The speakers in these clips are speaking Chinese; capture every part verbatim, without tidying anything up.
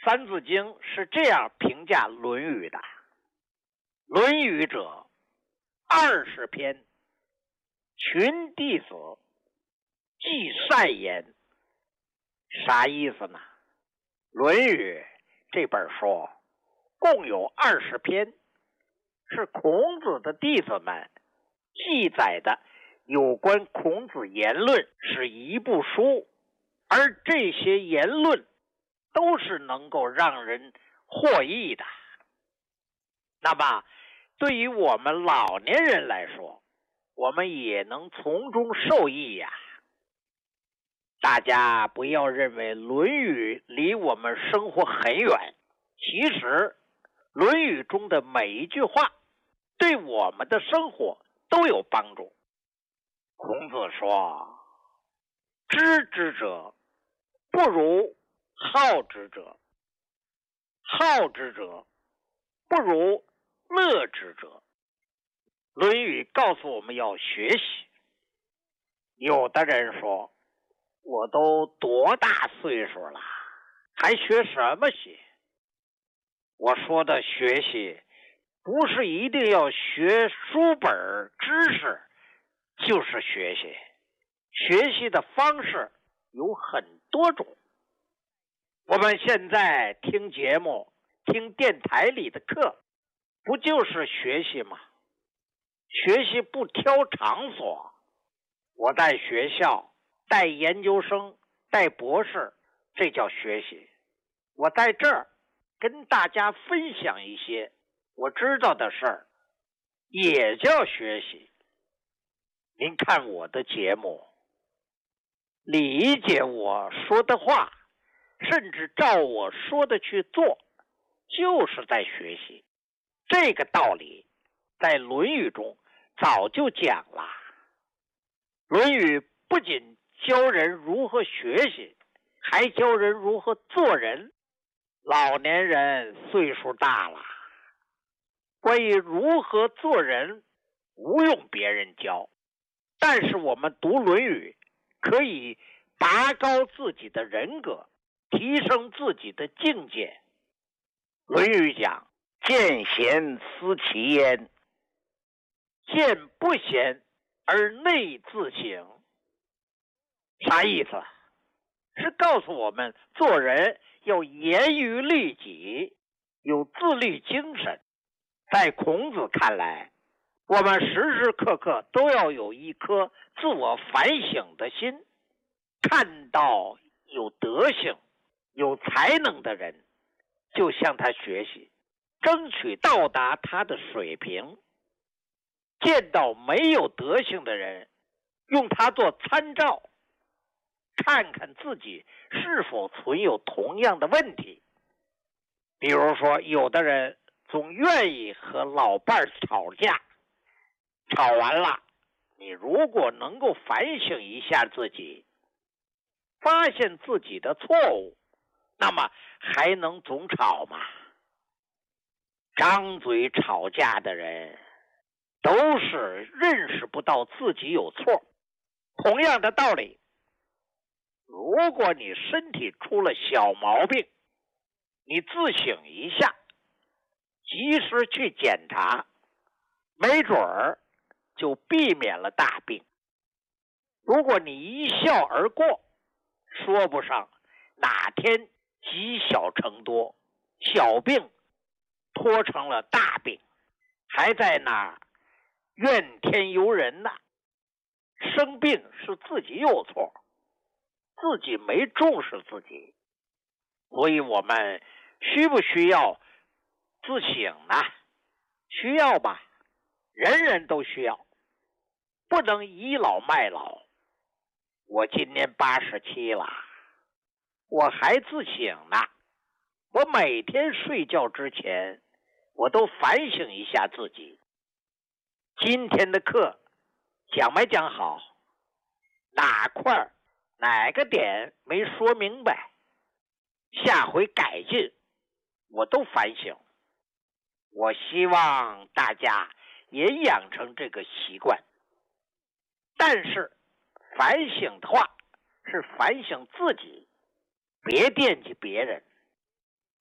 三字经是这样评价论语的：论语者，二十篇，群弟子，记善言。啥意思呢？论语这本书共有二十篇，是孔子的弟子们记载的有关孔子言论，是一部书，而这些言论都是能够让人获益的。那么对于我们老年人来说，我们也能从中受益呀。大家不要认为《论语》离我们生活很远，其实《论语》中的每一句话对我们的生活都有帮助。孔子说：知之者不如好之者，好之者不如乐之者。论语告诉我们要学习。有的人说，我都多大岁数了，还学什么习？我说的学习不是一定要学书本知识就是学习，学习的方式有很多种。我们现在听节目，听电台里的课，不就是学习吗？学习不挑场所，我在学校带研究生，带博士，这叫学习。我在这儿跟大家分享一些我知道的事儿，也叫学习。您看我的节目，理解我说的话，甚至照我说的去做，就是在学习。这个道理在《论语》中早就讲了。《论语》不仅教人如何学习，还教人如何做人。老年人岁数大了，关于如何做人不用别人教，但是我们读《论语》可以拔高自己的人格，提升自己的境界。《论语》讲：见贤思齐焉，见不贤而内自省。啥意思？是告诉我们做人要严于律己，有自律精神。在孔子看来，我们时时刻刻都要有一颗自我反省的心，看到有德行有才能的人，就向他学习，争取到达他的水平。见到没有德行的人，用他做参照，看看自己是否存有同样的问题。比如说，有的人总愿意和老伴吵架，吵完了，你如果能够反省一下自己，发现自己的错误，那么还能总吵吗？张嘴吵架的人都是认识不到自己有错。同样的道理，如果你身体出了小毛病，你自省一下，及时去检查，没准儿就避免了大病。如果你一笑而过，说不上哪天积小成多，小病拖成了大病，还在那儿怨天尤人呢。生病是自己有错，自己没重视自己。所以我们需不需要自省呢？需要吧，人人都需要，不能倚老卖老。我今年八十七了，我还自省呢。我每天睡觉之前，我都反省一下自己。今天的课讲没讲好？哪块哪个点没说明白？下回改进，我都反省。我希望大家也养成这个习惯。但是反省的话，是反省自己，别惦记别人。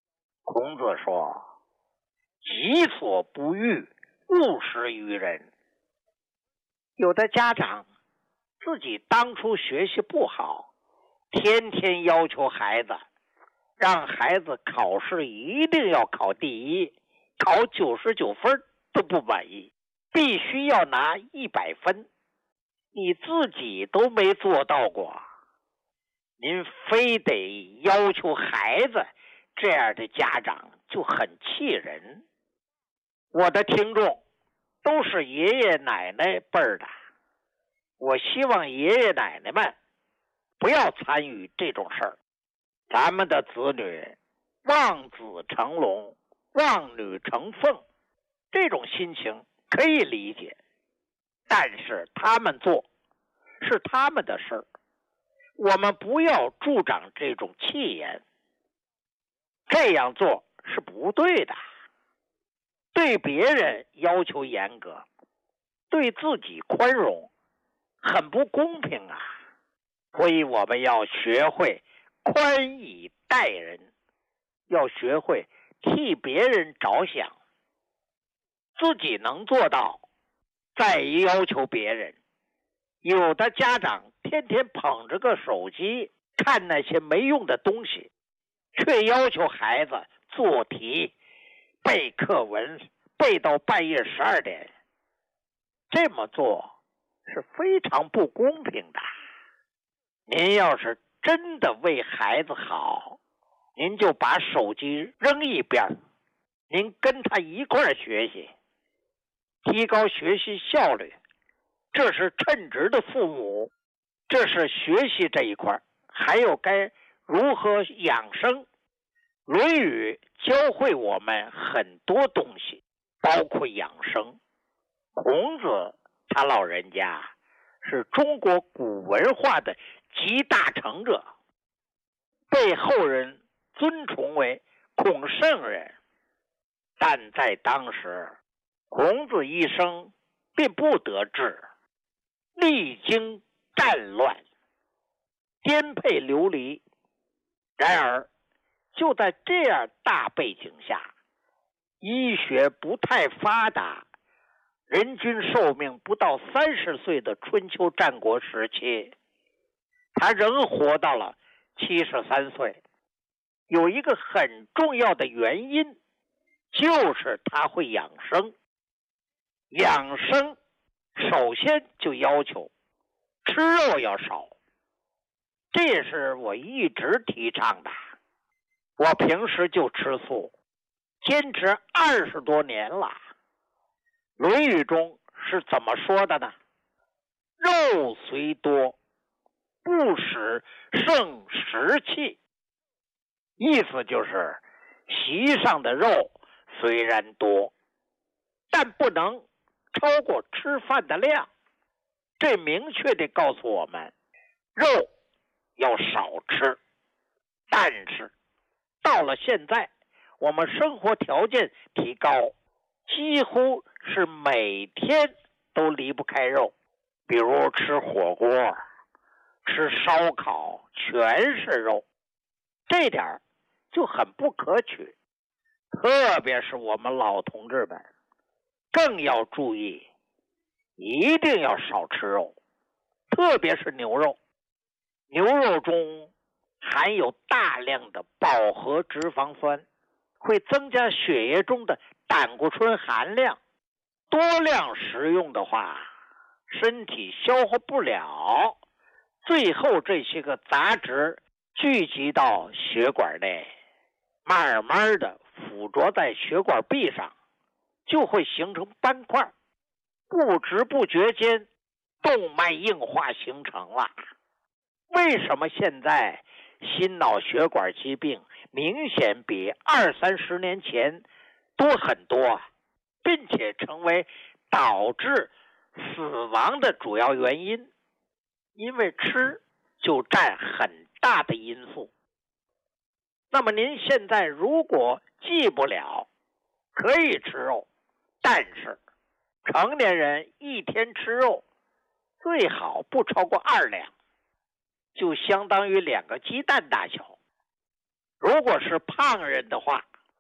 孔子说：“己所不欲，勿施于人。”有的家长自己当初学习不好，天天要求孩子，让孩子考试一定要考第一，考九十九分都不满意，必须要拿一百分。你自己都没做到过，您非得要求孩子，这样的家长就很气人。我的听众都是爷爷奶奶辈儿的，我希望爷爷奶奶们不要参与这种事儿。咱们的子女望子成龙，望女成凤，这种心情可以理解，但是他们做是他们的事儿，我们不要助长这种气焰，这样做是不对的。对别人要求严格，对自己宽容，很不公平啊！所以我们要学会宽以待人，要学会替别人着想，自己能做到，再要求别人。有的家长天天捧着个手机看那些没用的东西，却要求孩子做题、背课文，背到半夜十二点，这么做是非常不公平的。您要是真的为孩子好，您就把手机扔一边，您跟他一块儿学习，提高学习效率，这是称职的父母。这是学习这一块，还有该如何养生。论语教会我们很多东西，包括养生。孔子他老人家是中国古文化的集大成者，被后人尊崇为孔圣人。但在当时，孔子一生并不得志，历经战乱，颠沛流离。然而就在这样大背景下，医学不太发达，人均寿命不到三十岁的春秋战国时期，他仍活到了七十三岁。有一个很重要的原因，就是他会养生。养生首先就要求吃肉要少，这也是我一直提倡的。我平时就吃素，坚持二十多年了。论语中是怎么说的呢？肉虽多，不使胜食气。意思就是席上的肉虽然多，但不能超过吃饭的量。这明确地告诉我们，肉要少吃。但是到了现在，我们生活条件提高，几乎是每天都离不开肉，比如吃火锅、吃烧烤，全是肉，这点就很不可取。特别是我们老同志们更要注意，一定要少吃肉，特别是牛肉。牛肉中含有大量的饱和脂肪酸，会增加血液中的胆固醇含量。多量食用的话，身体消化不了，最后这些个杂质聚集到血管内，慢慢的附着在血管壁上，就会形成斑块，不知不觉间动脉硬化形成了。为什么现在心脑血管疾病明显比二三十年前多很多，并且成为导致死亡的主要原因？因为吃就占很大的因素。那么您现在如果记不了，可以吃肉，但是成年人一天吃肉最好不超过二两，就相当于两个鸡蛋大小。如果是胖人的话，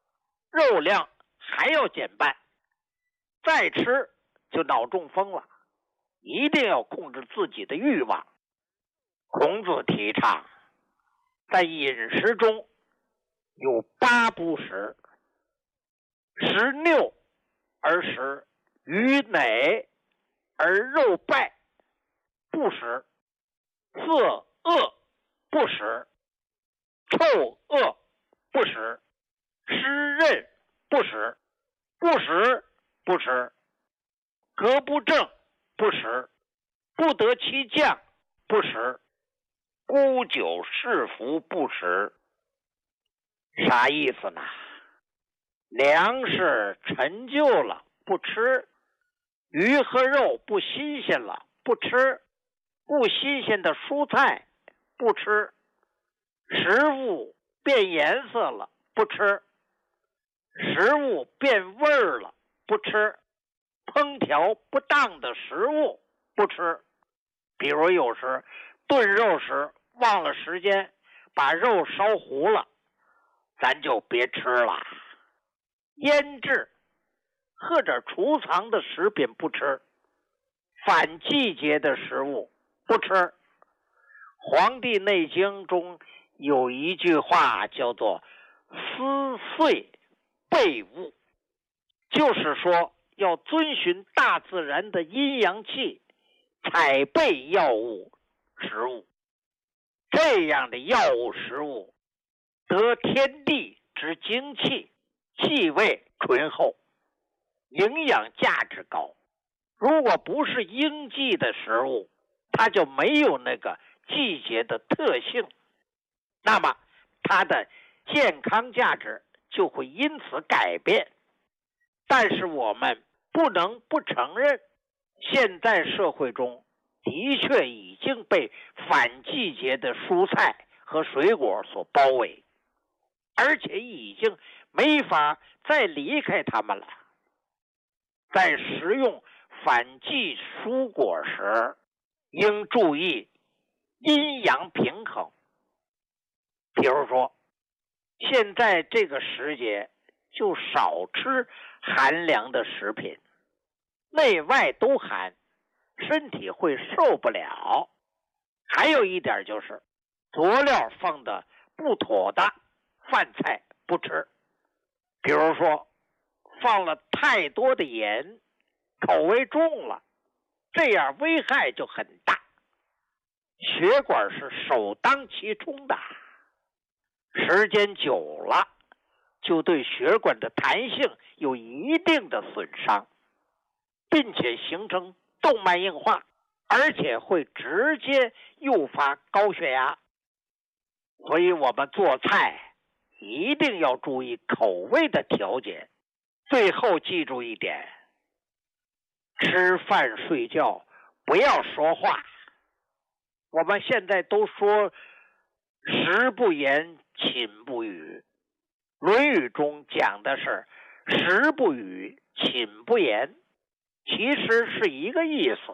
肉量还要减半，再吃就脑中风了，一定要控制自己的欲望。孔子提倡在饮食中有八不食，食拗而食，鱼馁而肉败，不食；色恶不食，臭恶不食，湿润不食，不食不食，格不正不食，不得其将不食，沽酒是服不食。啥意思呢？粮食陈旧了不吃，鱼和肉不新鲜了不吃，不新鲜的蔬菜不吃，食物变颜色了不吃，食物变味儿了不吃，烹调不当的食物不吃。比如有时炖肉时忘了时间，把肉烧糊了，咱就别吃了。腌制或者储藏的食品不吃，反季节的食物不吃。《黄帝内经》中有一句话叫做思岁备物，就是说要遵循大自然的阴阳气，采备药物食物。这样的药物食物得天地之精气，气味醇厚，营养价值高。如果不是应季的食物，它就没有那个季节的特性，那么它的健康价值就会因此改变。但是我们不能不承认，现在社会中的确已经被反季节的蔬菜和水果所包围，而且已经没法再离开它们了。在食用反季蔬果时，应注意阴阳平衡。比如说，现在这个时节就少吃寒凉的食品，内外都寒，身体会受不了。还有一点就是，佐料放的不妥的饭菜不吃，比如说放了太多的盐，口味重了，这样危害就很大。血管是首当其冲的，时间久了就对血管的弹性有一定的损伤，并且形成动脉硬化，而且会直接诱发高血压。所以我们做菜一定要注意口味的调节。最后记住一点，吃饭睡觉不要说话。我们现在都说食不言，寝不语。论语中讲的是食不语，寝不言，其实是一个意思。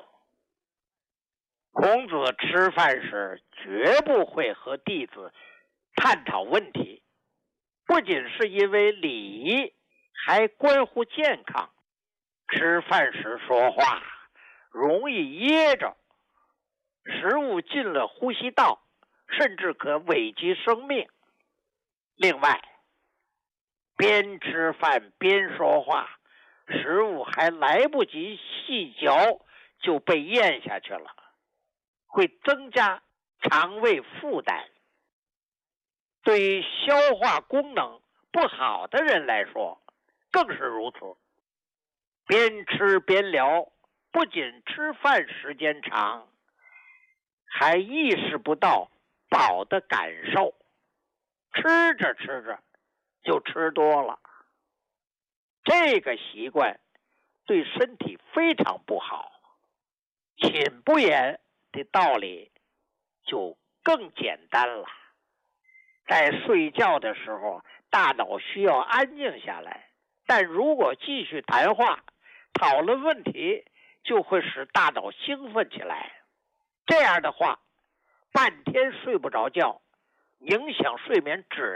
孔子吃饭时绝不会和弟子探讨问题，不仅是因为礼仪，还关乎健康。吃饭时说话容易噎着，食物进了呼吸道，甚至可危及生命。另外，边吃饭边说话，食物还来不及细嚼就被咽下去了，会增加肠胃负担。对于消化功能不好的人来说更是如此。边吃边聊，不仅吃饭时间长，还意识不到饱的感受，吃着吃着就吃多了。这个习惯对身体非常不好。寝不言的道理就更简单了。在睡觉的时候，大脑需要安静下来，但如果继续谈话讨论问题，就会使大脑兴奋起来。这样的话，半天睡不着觉，影响睡眠质